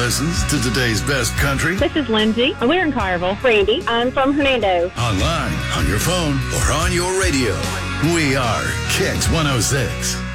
listens to today's best country. This is Lindsay. We're in Carville. Brandy. I'm from Hernando. Online, on your phone, or on your radio. We are Kicks 106.